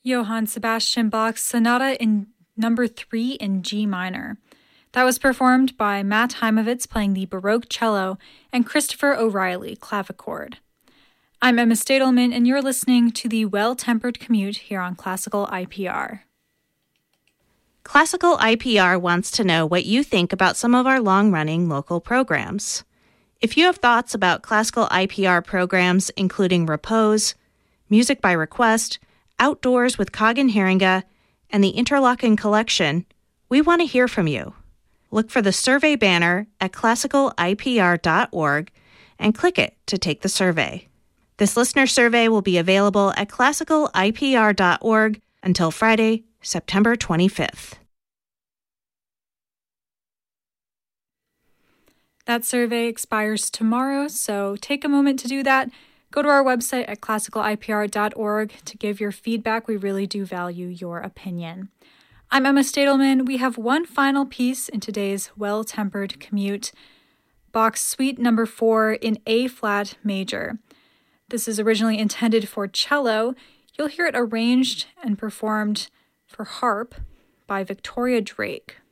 Johann Sebastian Bach's Sonata in Number 3 in G minor. That was performed by Matt Heimovitz playing the Baroque cello and Christopher O'Reilly clavichord. I'm Emma Stadelman, and you're listening to the Well-Tempered Commute here on Classical IPR. Classical IPR wants to know what you think about some of our long-running local programs. If you have thoughts about Classical IPR programs including Repose, Music by Request, Outdoors with Kagan Haringa, and the Interlochen Collection, we want to hear from you. Look for the survey banner at classicalipr.org and click it to take the survey. This listener survey will be available at classicalipr.org until Friday, September 25th. That survey expires tomorrow, so take a moment to do that. Go to our website at classicalipr.org to give your feedback. We really do value your opinion. I'm Emma Stadelman. We have one final piece in today's Well-Tempered Commute, Bach's Suite Number 4 in A-flat major. This is originally intended for cello. You'll hear it arranged and performed for harp by Victoria Drake.